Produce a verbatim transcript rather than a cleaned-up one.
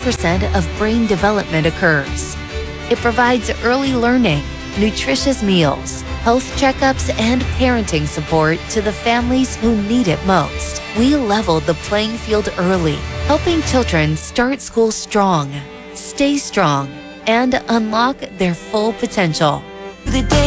percent of brain development occurs. It provides early learning, nutritious meals, health checkups, and parenting support to the families who need it most. We leveled the playing field early, helping children start school strong, stay strong, and unlock their full potential. The day